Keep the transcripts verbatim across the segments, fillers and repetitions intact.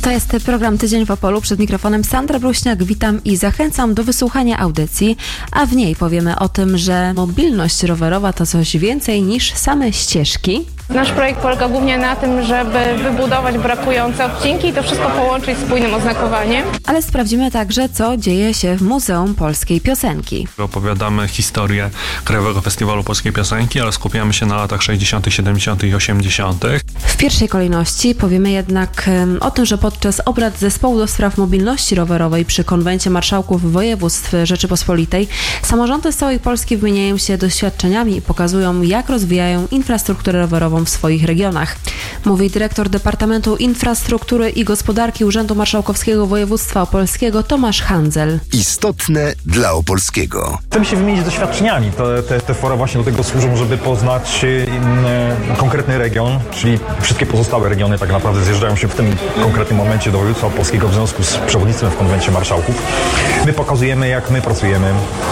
To jest program Tydzień w Opolu. Przed mikrofonem Sandra Bruśniak. Witam i zachęcam do wysłuchania audycji, a w niej powiemy o tym, że mobilność rowerowa to coś więcej niż same ścieżki. Nasz projekt polega głównie na tym, żeby wybudować brakujące odcinki i to wszystko połączyć spójnym oznakowaniem. Ale sprawdzimy także, co dzieje się w Muzeum Polskiej Piosenki. Opowiadamy historię Krajowego Festiwalu Polskiej Piosenki, ale skupiamy się na latach sześćdziesiątych, siedemdziesiątych i osiemdziesiątych. W pierwszej kolejności powiemy jednak o tym, że podczas obrad Zespołu do Spraw Mobilności Rowerowej przy Konwencie Marszałków Województw Rzeczypospolitej samorządy z całej Polski wymieniają się doświadczeniami i pokazują, jak rozwijają infrastrukturę rowerową w swoich regionach. Mówi dyrektor Departamentu Infrastruktury i Gospodarki Urzędu Marszałkowskiego Województwa Opolskiego Tomasz Handzel. Istotne dla Opolskiego. Chcemy się wymienić doświadczeniami. Te, te, te fora właśnie do tego służą, żeby poznać in, konkretny region, czyli wszystkie pozostałe regiony tak naprawdę zjeżdżają się w tym konkretnym momencie do województwa opolskiego w związku z przewodnictwem w Konwencie Marszałków. My pokazujemy, jak my pracujemy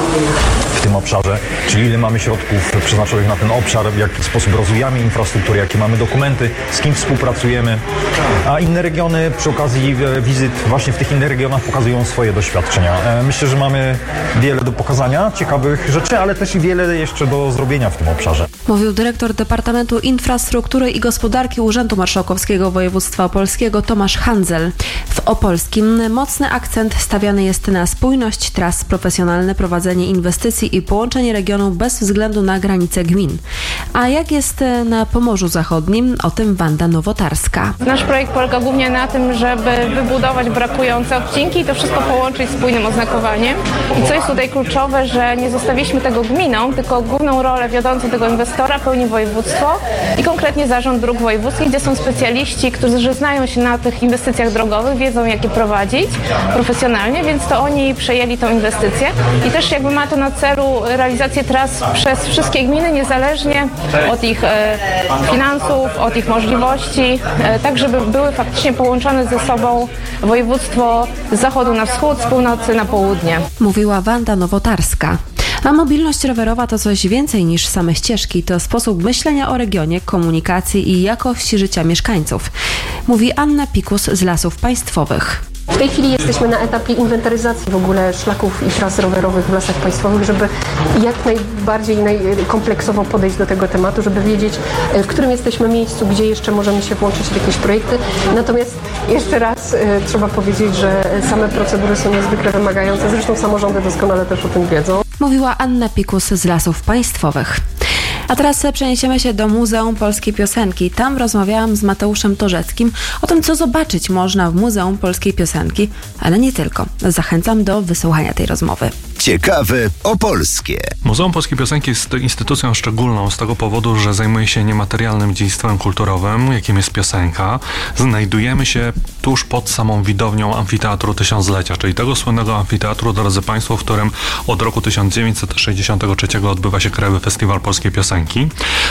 w tym obszarze, czyli ile mamy środków przeznaczonych na ten obszar, w jaki sposób rozwijamy infrastrukturę, jakie mamy dokumenty, z kim współpracujemy, a inne regiony przy okazji wizyt właśnie w tych innych regionach pokazują swoje doświadczenia. Myślę, że mamy wiele do pokazania, ciekawych rzeczy, ale też i wiele jeszcze do zrobienia w tym obszarze. Mówił dyrektor Departamentu Infrastruktury i Gospodarki Urzędu Marszałkowskiego Województwa Opolskiego Tomasz Handzel. W Opolskim mocny akcent stawiany jest na spójność tras, profesjonalne prowadzenie inwestycji i połączenie regionu bez względu na granice gmin. A jak jest na Pomorzu Zachodnim? O tym Wanda Nowotarska. Nasz projekt polega głównie na tym, żeby wybudować brakujące odcinki i to wszystko połączyć spójnym oznakowaniem. I co jest tutaj kluczowe, że nie zostawiliśmy tego gminom, tylko główną rolę wiodącą tego inwestora pełni województwo i konkretnie Zarząd Dróg Wojewódzkich, gdzie są specjaliści, którzy znają się na tych inwestycjach drogowych, wiedzą jak je prowadzić profesjonalnie, więc to oni przejęli tą inwestycję i też jakby ma to na celu realizację tras przez wszystkie gminy, niezależnie od ich e, finansów, od ich możliwości, e, tak żeby były faktycznie połączone ze sobą województwo z zachodu na wschód, z północy na południe. Mówiła Wanda Nowotarska. A mobilność rowerowa to coś więcej niż same ścieżki. To sposób myślenia o regionie, komunikacji i jakości życia mieszkańców. Mówi Anna Pikus z Lasów Państwowych. W tej chwili jesteśmy na etapie inwentaryzacji w ogóle szlaków i tras rowerowych w Lasach Państwowych, żeby jak najbardziej kompleksowo podejść do tego tematu, żeby wiedzieć, w którym jesteśmy miejscu, gdzie jeszcze możemy się włączyć w jakieś projekty. Natomiast jeszcze raz e, trzeba powiedzieć, że same procedury są niezwykle wymagające. Zresztą samorządy doskonale też o tym wiedzą. Mówiła Anna Pikus z Lasów Państwowych. A teraz przeniesiemy się do Muzeum Polskiej Piosenki. Tam rozmawiałam z Mateuszem Torzeckim o tym, co zobaczyć można w Muzeum Polskiej Piosenki, ale nie tylko. Zachęcam do wysłuchania tej rozmowy. Ciekawe opolskie. Muzeum Polskiej Piosenki jest instytucją szczególną z tego powodu, że zajmuje się niematerialnym dziedzictwem kulturowym, jakim jest piosenka. Znajdujemy się tuż pod samą widownią Amfiteatru Tysiąclecia, czyli tego słynnego amfiteatru, drodzy Państwo, w którym od roku tysiąc dziewięćset sześćdziesiątego trzeciego odbywa się Krajowy Festiwal Polskiej Piosenki.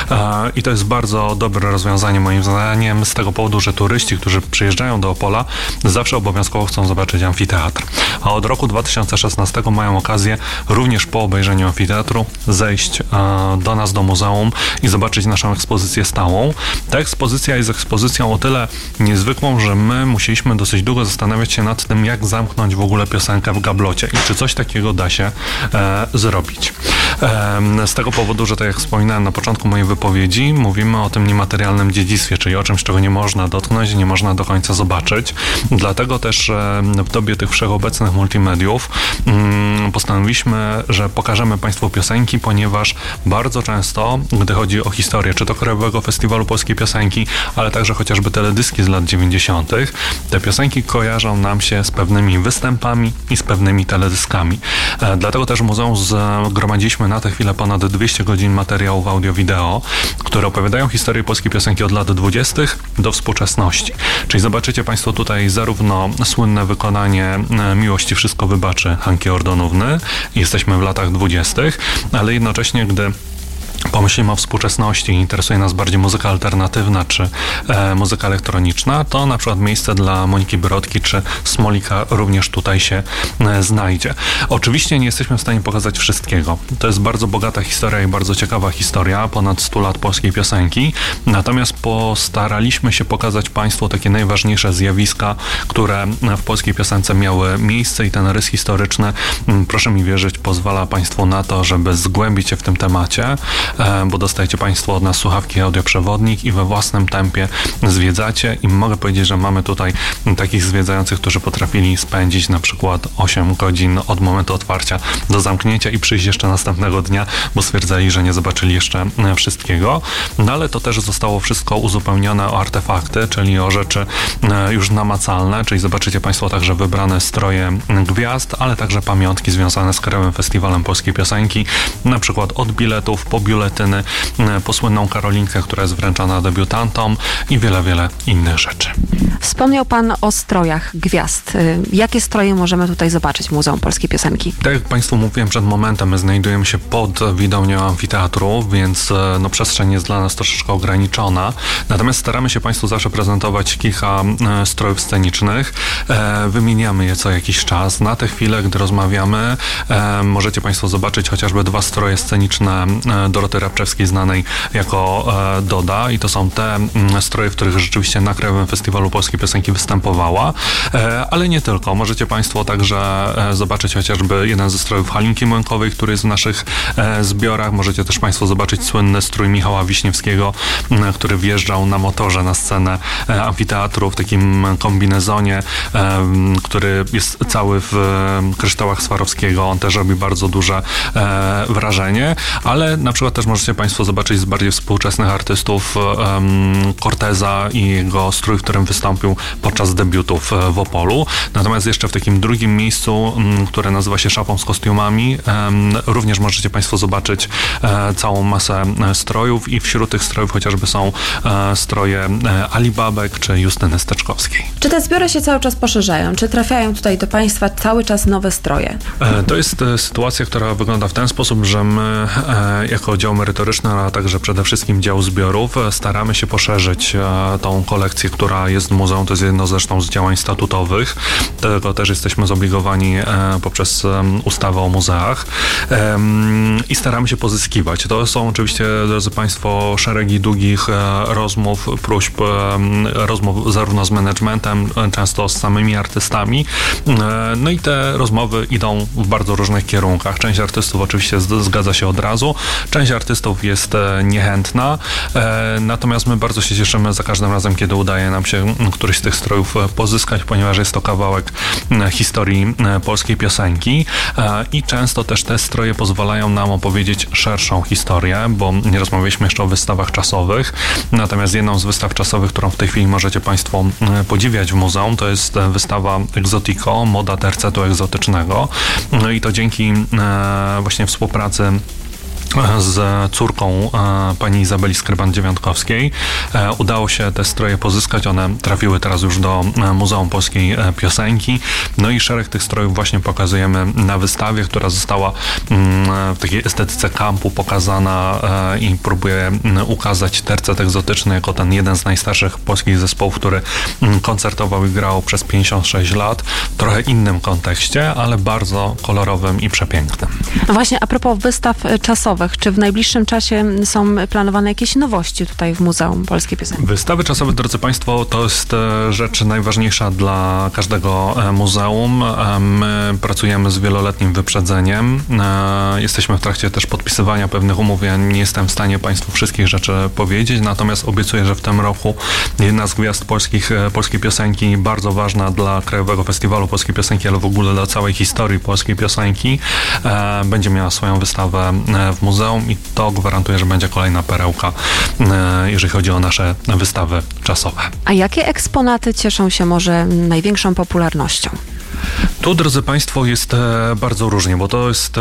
I to jest bardzo dobre rozwiązanie moim zdaniem z tego powodu, że turyści, którzy przyjeżdżają do Opola, zawsze obowiązkowo chcą zobaczyć amfiteatr. A od roku dwa tysiące szesnastego mają okazję również po obejrzeniu amfiteatru zejść do nas do muzeum i zobaczyć naszą ekspozycję stałą. Ta ekspozycja jest ekspozycją o tyle niezwykłą, że my musieliśmy dosyć długo zastanawiać się nad tym, jak zamknąć w ogóle piosenkę w gablocie i czy coś takiego da się e, zrobić. E, z tego powodu, że tak jak wspominałem na początku mojej wypowiedzi, mówimy o tym niematerialnym dziedzictwie, czyli o czymś, czego nie można dotknąć, nie można do końca zobaczyć. Dlatego też e, w dobie tych wszechobecnych multimediów mm, postanowiliśmy, że pokażemy Państwu piosenki, ponieważ bardzo często, gdy chodzi o historię, czy to Krajowego Festiwalu Polskiej Piosenki, ale także chociażby teledyski z lat dziewięćdziesiątych, te piosenki kojarzą nam się z pewnymi występami i z pewnymi teledyskami. E, dlatego też w muzeum zgromadziliśmy na tę chwilę ponad dwieście godzin materiałów audio-wideo, które opowiadają historię polskiej piosenki od lat dwudziestych do współczesności. Czyli zobaczycie Państwo tutaj zarówno słynne wykonanie Miłości wszystko wybaczy Hanki Ordonówny, jesteśmy w latach dwudziestych, ale jednocześnie, gdy pomyślimy o współczesności i interesuje nas bardziej muzyka alternatywna czy e, muzyka elektroniczna, to na przykład miejsce dla Moniki Brodki czy Smolika również tutaj się e, znajdzie. Oczywiście nie jesteśmy w stanie pokazać wszystkiego. To jest bardzo bogata historia i bardzo ciekawa historia, ponad stu lat polskiej piosenki, natomiast postaraliśmy się pokazać Państwu takie najważniejsze zjawiska, które w polskiej piosence miały miejsce i ten rys historyczny, proszę mi wierzyć, pozwala Państwu na to, żeby zgłębić się w tym temacie, bo dostajecie Państwo od nas słuchawki, audioprzewodnik i we własnym tempie zwiedzacie i mogę powiedzieć, że mamy tutaj takich zwiedzających, którzy potrafili spędzić na przykład osiem godzin od momentu otwarcia do zamknięcia i przyjść jeszcze następnego dnia, bo stwierdzali, że nie zobaczyli jeszcze wszystkiego. No ale to też zostało wszystko uzupełnione o artefakty, czyli o rzeczy już namacalne, czyli zobaczycie Państwo także wybrane stroje gwiazd, ale także pamiątki związane z Krajowym Festiwalem Polskiej Piosenki, na przykład od biletów po biuletyny, po słynną Karolinkę, która jest wręczana debiutantom i wiele, wiele innych rzeczy. Wspomniał Pan o strojach gwiazd. Jakie stroje możemy tutaj zobaczyć w Muzeum Polskiej Piosenki? Tak jak Państwu mówiłem przed momentem, my znajdujemy się pod widownią amfiteatru, więc no, przestrzeń jest dla nas troszeczkę ograniczona. Natomiast staramy się Państwu zawsze prezentować kilka e, strojów scenicznych. E, wymieniamy je co jakiś czas. Na tę chwilę, gdy rozmawiamy, e, możecie Państwo zobaczyć chociażby dwa stroje sceniczne e, Doroty Rabczewskiej, znanej jako e, Doda. I to są te m, stroje, w których rzeczywiście na Krajowym Festiwalu Polskiej Piosenki występowała. E, ale nie tylko. Możecie Państwo także e, zobaczyć chociażby jeden ze strojów Halinki Młynkowej, który jest w naszych e, zbiorach. Możecie też Państwo zobaczyć słynny strój Michała Wiśniewskiego, m, który wjeżdżał na motorze na scenę e, amfiteatru w takim kombinezonie, e, który jest cały w e, kryształach Swarowskiego. On też robi bardzo duże e, wrażenie, ale na przykład też możecie Państwo zobaczyć z bardziej współczesnych artystów e, Corteza i jego strój, w którym wystąpił podczas debiutów w Opolu. Natomiast jeszcze w takim drugim miejscu, m, które nazywa się Szapą z kostiumami, e, również możecie Państwo zobaczyć e, całą masę strojów i wśród tych strojów chociażby są e, stroje e, Alibabek czy Justyny Steczkowskiej. Czy te zbiory się cały czas poszerzają? Czy trafiają tutaj do Państwa cały czas nowe stroje? E, to jest e, sytuacja, która wygląda w ten sposób, że my e, jako dział merytoryczny, a także przede wszystkim dział zbiorów e, staramy się poszerzyć e, tą kolekcję, która jest w muzeum. To jest jedno zresztą z działań statutowych. Tego też jesteśmy zobligowani e, poprzez e, ustawę o muzeach e, i staramy się pozyskiwać. To są oczywiście, drodzy Państwo, szeregi długich e, rozmów, próśb, e, rozmów zarówno z managementem, często z samymi artystami. E, no i te rozmowy idą w bardzo różnych kierunkach. Część artystów oczywiście z, zgadza się od razu, część artystów jest e, niechętna, e, natomiast my bardzo się cieszymy za każdym razem, kiedy udaje nam się któryś z tych strojów pozyskać, ponieważ jest to kawałek e, historii e, polskiej piosenki e, i często też te stroje pozwalają nam opowiedzieć szerszą historię, bo nie rozmawialiśmy jeszcze o wystawach czasowych, natomiast jedną z wystaw czasowych, którą w tej chwili możecie Państwo podziwiać w muzeum, to jest wystawa Exotico, moda tercetu egzotycznego. No i to dzięki e, właśnie współpracy z córką e, pani Izabeli Skryban-Dziewiątkowskiej. E, udało się te stroje pozyskać, one trafiły teraz już do e, Muzeum Polskiej e, Piosenki. No i szereg tych strojów właśnie pokazujemy na wystawie, która została mm, w takiej estetyce kampu pokazana e, i próbuje m, ukazać tercet egzotyczny jako ten jeden z najstarszych polskich zespołów, który m, koncertował i grał przez pięćdziesiąt sześć lat. W trochę innym kontekście, ale bardzo kolorowym i przepięknym. No właśnie, a propos wystaw czasowych, czy w najbliższym czasie są planowane jakieś nowości tutaj w Muzeum Polskiej Piosenki? Wystawy czasowe, drodzy Państwo, to jest rzecz najważniejsza dla każdego muzeum. My pracujemy z wieloletnim wyprzedzeniem. Jesteśmy w trakcie też podpisywania pewnych umów. Ja nie jestem w stanie Państwu wszystkich rzeczy powiedzieć, natomiast obiecuję, że w tym roku jedna z gwiazd polskich, polskiej piosenki, bardzo ważna dla Krajowego Festiwalu Polskiej Piosenki, ale w ogóle dla całej historii polskiej piosenki, będzie miała swoją wystawę w muzeum i to gwarantuje, że będzie kolejna perełka, jeżeli chodzi o nasze wystawy czasowe. A jakie eksponaty cieszą się może największą popularnością? Tu, drodzy Państwo, jest e, bardzo różnie, bo to jest e,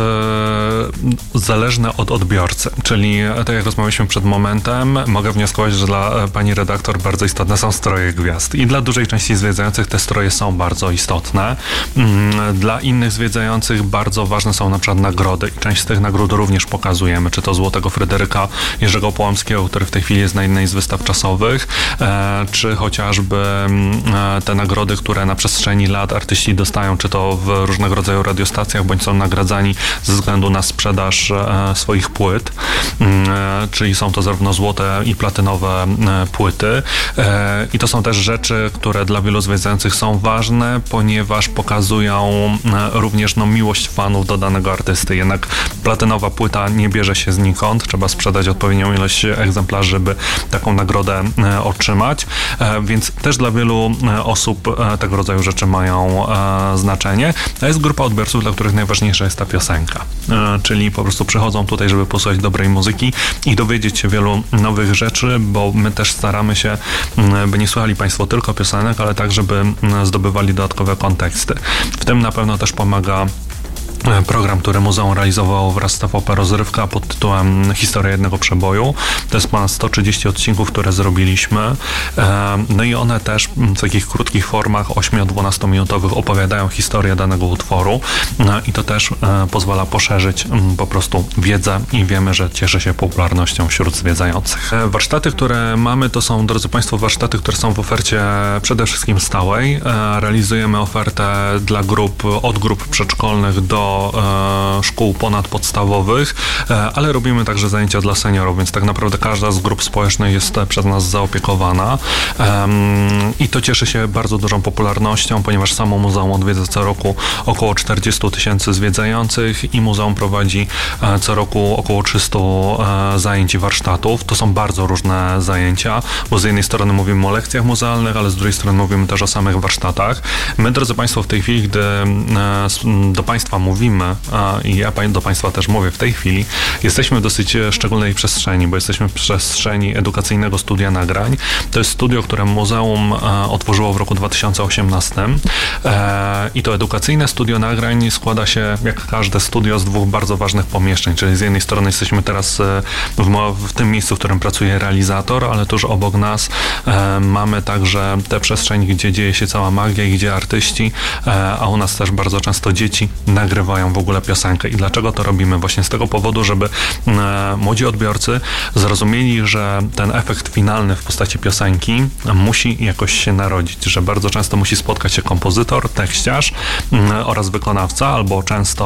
zależne od odbiorcy. Czyli, tak jak rozmawialiśmy przed momentem, mogę wnioskować, że dla e, pani redaktor bardzo istotne są stroje gwiazd. I dla dużej części zwiedzających te stroje są bardzo istotne. Mm, dla innych zwiedzających bardzo ważne są na przykład nagrody. I część z tych nagród również pokazujemy, czy to Złotego Fryderyka Jerzego Połamskiego, który w tej chwili jest na jednej z wystaw czasowych, e, czy chociażby e, te nagrody, które na przestrzeni lat artyści dostają, czy to w różnego rodzaju radiostacjach, bądź są nagradzani ze względu na sprzedaż e, swoich płyt, e, czyli są to zarówno złote i platynowe e, płyty. E, I to są też rzeczy, które dla wielu zwiedzających są ważne, ponieważ pokazują e, również no, miłość fanów do danego artysty. Jednak platynowa płyta nie bierze się znikąd, trzeba sprzedać odpowiednią ilość egzemplarzy, żeby taką nagrodę e, otrzymać, e, więc też dla wielu e, osób e, tego rodzaju rzeczy mają e, znaczenie. A jest grupa odbiorców, dla których najważniejsza jest ta piosenka, e, czyli po prostu przychodzą tutaj, żeby posłuchać dobrej muzyki i dowiedzieć się wielu nowych rzeczy, bo my też staramy się, m, by nie słuchali Państwo tylko piosenek, ale tak, żeby m, zdobywali dodatkowe konteksty. W tym na pewno też pomaga program, który muzeum realizowało wraz z T V P Rozrywka pod tytułem Historia jednego przeboju. To jest ponad sto trzydzieści odcinków, które zrobiliśmy. No i one też w takich krótkich formach osiem-dwunastominutowych opowiadają historię danego utworu i to też pozwala poszerzyć po prostu wiedzę i wiemy, że cieszy się popularnością wśród zwiedzających. Warsztaty, które mamy, to są, drodzy Państwo, warsztaty, które są w ofercie przede wszystkim stałej. Realizujemy ofertę dla grup, od grup przedszkolnych do szkół ponadpodstawowych, ale robimy także zajęcia dla seniorów, więc tak naprawdę każda z grup społecznych jest przez nas zaopiekowana i to cieszy się bardzo dużą popularnością, ponieważ samo muzeum odwiedza co roku około czterdzieści tysięcy zwiedzających i muzeum prowadzi co roku około trzysta zajęć i warsztatów. To są bardzo różne zajęcia, bo z jednej strony mówimy o lekcjach muzealnych, ale z drugiej strony mówimy też o samych warsztatach. My, drodzy Państwo, w tej chwili, gdy do Państwa mówimy, i ja do Państwa też mówię w tej chwili, jesteśmy w dosyć szczególnej przestrzeni, bo jesteśmy w przestrzeni edukacyjnego studia nagrań. To jest studio, które muzeum otworzyło w roku dwa tysiące osiemnastym i to edukacyjne studio nagrań składa się, jak każde studio, z dwóch bardzo ważnych pomieszczeń, czyli z jednej strony jesteśmy teraz w, w tym miejscu, w którym pracuje realizator, ale tuż obok nas mamy także tę przestrzeń, gdzie dzieje się cała magia i gdzie artyści, a u nas też bardzo często dzieci nagrywają w ogóle piosenkę. I dlaczego to robimy? Właśnie z tego powodu, żeby e, młodzi odbiorcy zrozumieli, że ten efekt finalny w postaci piosenki musi jakoś się narodzić, że bardzo często musi spotkać się kompozytor, tekściarz e, oraz wykonawca, albo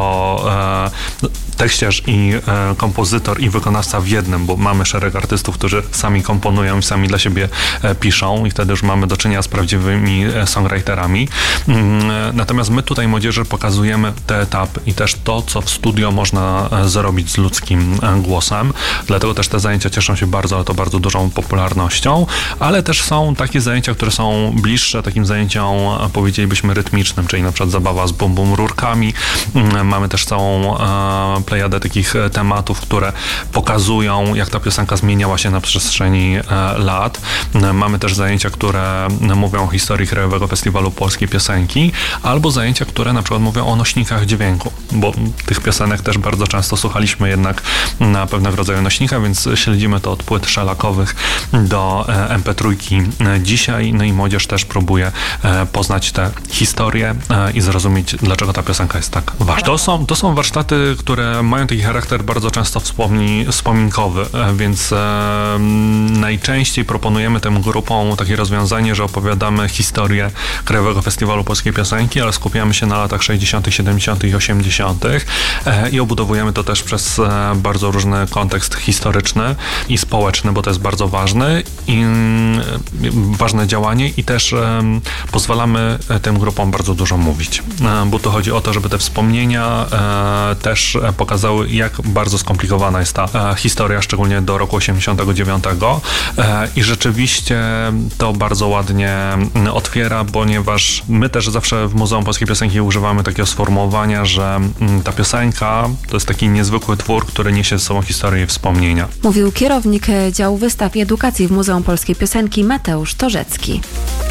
często e, tekściarz i e, kompozytor i wykonawca w jednym, bo mamy szereg artystów, którzy sami komponują i sami dla siebie e, piszą i wtedy już mamy do czynienia z prawdziwymi e, songwriterami. E, natomiast my tutaj młodzieży pokazujemy te etapy i też to, co w studio można e, zrobić z ludzkim e, głosem. Dlatego też te zajęcia cieszą się bardzo, ale to bardzo dużą popularnością, ale też są takie zajęcia, które są bliższe takim zajęciom, e, powiedzielibyśmy, rytmicznym, czyli na przykład zabawa z bum bum rurkami. E, mamy też całą e, plejadę takich tematów, które pokazują, jak ta piosenka zmieniała się na przestrzeni lat. Mamy też zajęcia, które mówią o historii Krajowego Festiwalu Polskiej Piosenki, albo zajęcia, które na przykład mówią o nośnikach dźwięku, bo tych piosenek też bardzo często słuchaliśmy jednak na pewnego rodzaju nośnikach, więc śledzimy to od płyt szalakowych do em pe trzy dzisiaj, no i młodzież też próbuje poznać tę historię i zrozumieć, dlaczego ta piosenka jest tak ważna. To są, to są warsztaty, które mają taki charakter bardzo często wspomni, wspominkowy, więc e, najczęściej proponujemy tym grupom takie rozwiązanie, że opowiadamy historię Krajowego Festiwalu Polskiej Piosenki, ale skupiamy się na latach sześćdziesiątych, siedemdziesiątych i osiemdziesiątych e, i obudowujemy to też przez e, bardzo różny kontekst historyczny i społeczny, bo to jest bardzo ważny i e, ważne działanie i też e, pozwalamy tym grupom bardzo dużo mówić, e, bo tu chodzi o to, żeby te wspomnienia e, też pokazały, jak bardzo skomplikowana jest ta e, historia, szczególnie do roku osiemdziesiątego dziewiątego e, i rzeczywiście to bardzo ładnie otwiera, ponieważ my też zawsze w Muzeum Polskiej Piosenki używamy takiego sformułowania, że m, ta piosenka to jest taki niezwykły twór, który niesie ze sobą historię i wspomnienia. Mówił kierownik działu wystaw i edukacji w Muzeum Polskiej Piosenki Mateusz Torzecki.